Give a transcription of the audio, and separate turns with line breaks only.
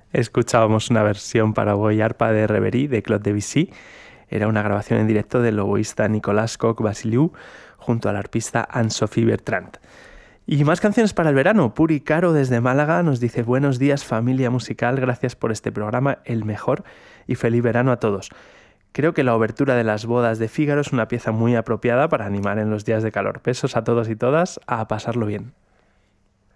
Escuchábamos una versión para oboe y arpa de Reverie de Claude Debussy. Era una grabación en directo del oboísta Nicolas Coq-Basiliou junto al arpista Anne-Sophie Bertrand. Y más canciones para el verano. Puri Caro desde Málaga nos dice: buenos días familia musical, gracias por este programa, el mejor, y feliz verano a todos. Creo que la obertura de las bodas de Fígaro es una pieza muy apropiada para animar en los días de calor. Besos a todos y todas, a pasarlo bien.